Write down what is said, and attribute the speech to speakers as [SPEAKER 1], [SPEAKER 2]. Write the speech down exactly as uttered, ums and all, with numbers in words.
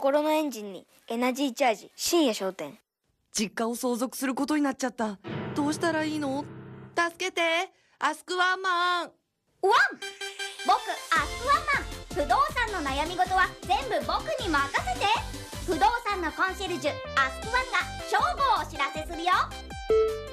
[SPEAKER 1] 心のエンジンにエナジーチャージ深夜商店。
[SPEAKER 2] 実家を相続することになっちゃった。どうしたらいいの？助けて、アスクワンマン。
[SPEAKER 3] ワン僕アスクワンマン。不動産の悩み事は全部僕に任せて。不動産のコンシェルジュアスクワンが正午をお知らせするよ。